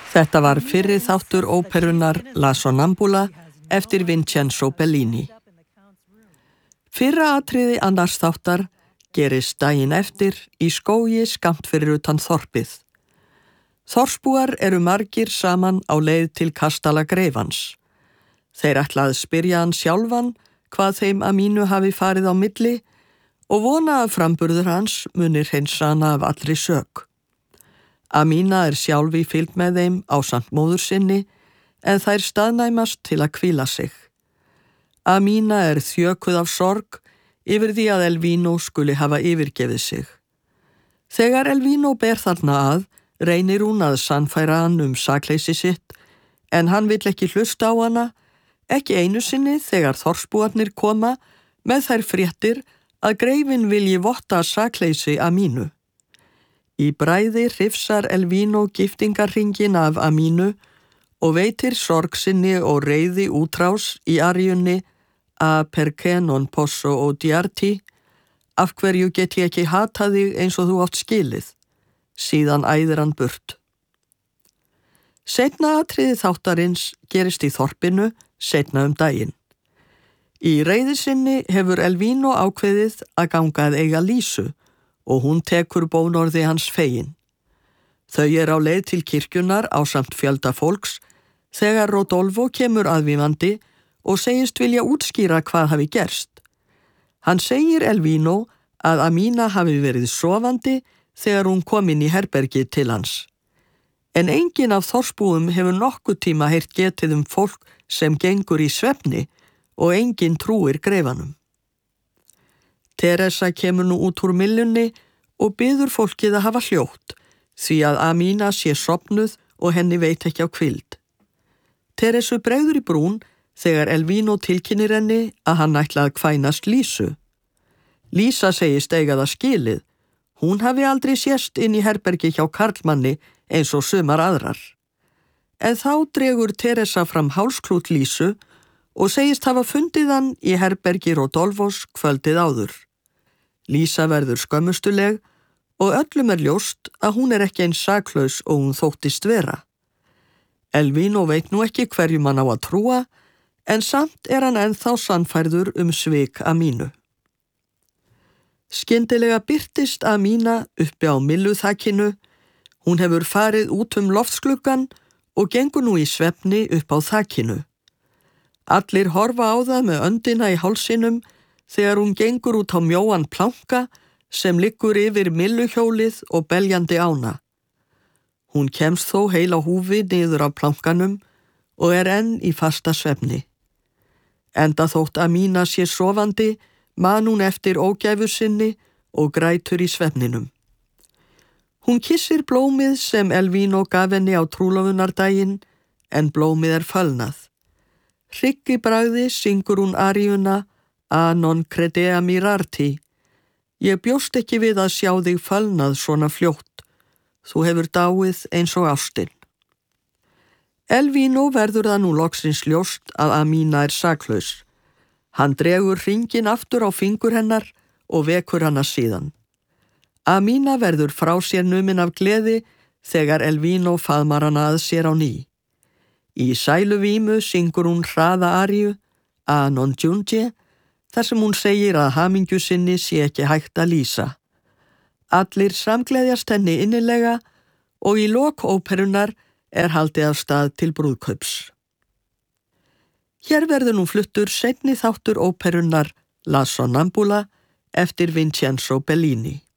Þetta var fyrri þáttur óperunnar La Sonnambula eftir Vincenzo Bellini. Fyrra atriði annars þáttar gerist daginn eftir í skógi skammt fyrir utan þorpið. Þorpsbúar eru margir saman á leið til kastala greifans. Þeir ætla að spyrja hann sjálfan hvað þeim Amínu hafi farið á milli og vona að framburður hans munir hreinsa hana af allri sök. Amína er sjálf í fylgd með þeim ásamt móður sinni en þær staðnæmast til að hvíla sig. Amína er þjökuð af sorg yfir því að Elvino skuli hafa yfirgefið sig. Þegar Elvino ber þarna að, reynir hún að sannfæra hann sakleysi sitt en hann vill ekki hlusta á hana, ekki einu sinni þegar þorpsbúarnir koma með þær fréttir að greifinn vilji votta sakleysi Amínu. Í bræði hrifsar Elvino giftingarhringinn af Amínu og veitir sorg sinni og reiði útrás í aríunni A perché non posso odiarti, af hverju get ég ekki hatað þig eins og þú átt skilið. Síðan æðir hann burt. Seinna atriði þáttarins gerist í þorpinu seinna daginn. Í reiði sinni hefur Elvino ákveðið að ganga að eiga Lísu og hún tekur bónorði hans fegin. Þau er á leið til kirkjunar ásamt fjölda fólks þegar Rodolfo kemur aðvífandi og segist vilja útskýra hvað hafi gerst. Hann segir Elvino að Amína hafi verið sofandi þegar hún kom inn í herbergi til hans. En enginn af þorpsbúum hefur nokkuð tíma heyrt getið fólk sem gengur í svefni og enginn trúir greifanum. Teresa kemur nú út úr myllunni og biður fólkið að hafa hljótt því að Amína sé sofnuð og henni veit ekki á hvíld. Teresu bregður í brún þegar Elvino tilkynnir henni að hann ætla að kvænast Lísu. Lísa segist eiga það skilið. Hún hafi aldrei sést inn í herbergi hjá karlmanni eins og sumar aðrar. En þá dregur Teresa fram hálsklút Lísu og segist hafa fundið hann í herbergi Rodolfos kvöldið áður. Lísa verður skömmustuleg og öllum er ljóst að hún er ekki eins saklaus og hún þóttist vera. Elvino veit nú ekki hverjum hann á að trúa, en samt er hann ennþá sannfærður svik Amínu. Skyndilega birtist Amína uppi á mylluþakinu. Hún hefur farið út loftsgluggan og gengur nú í svefni upp á þakinu. Allir horfa á það með öndina í hálsinum þegar hún gengur út á mjóan planka sem liggur yfir mylluhjólið og beljandi ána. Hún kemst þó heil á húfi niður af plankanum og er enn í fasta svefni. Enda þótt Amína sé sofandi, man hún eftir ógæfu sinni og grætur í svefninum. Hún kissir blómið sem Elvino gaf henni á trúlofunardaginn, en blómið er fölnað. Hrygg í bragði syngur hún aríuna A non credea mirarti. Ég bjóst ekki við að sjá þig fölnað svona fljótt. Þú hefur dáið eins og ástin. Elvino verður það nú loksins ljóst að Amína er saklaus. Hann dregur hringinn aftur á fingur hennar og vekur hana síðan. Amína verður frá sér numin af gleði þegar Elvino faðmar hana að sér á ný. Í sæluvímu syngur hún hraða aríu, A non giunge, þar sem hún segir að hamingju sinni sé ekki hægt að lýsa. Allir samgleðjast henni innilega og í lok óperunnar er haldið af stað til brúðkaups. Hér verður nú fluttur seinni þáttur óperunnar La Sonnambula eftir Vincenzo Bellini.